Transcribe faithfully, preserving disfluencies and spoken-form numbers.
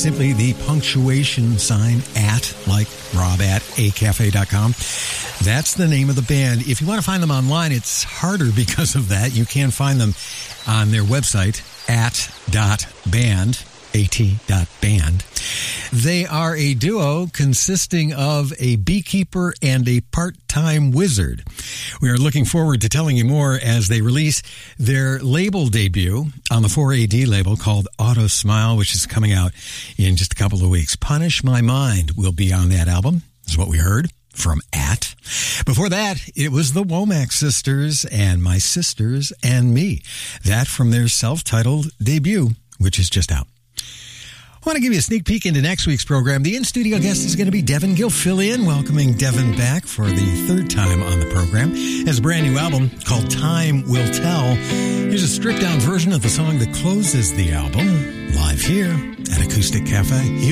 simply the punctuation sign at, like rob at a cafe dot com. That's the name of the band. If you want to find them online, it's harder because of that. You can find them on their website, at dot band. at.band. They are a duo consisting of a beekeeper and a part-time wizard. We are looking forward to telling you more as they release their label debut on the four A D label called Auto Smile, which is coming out in just a couple of weeks. Punish My Mind will be on that album, is what we heard from At. Before that, it was the Womack Sisters and My Sisters and Me. That from their self-titled debut, which is just out. I want to give you a sneak peek into next week's program. The in-studio guest is going to be Devin Gilfillian, welcoming Devin back for the third time on the program. He has a brand new album called Time Will Tell. Here's a stripped-down version of the song that closes the album, live here at Acoustic Cafe.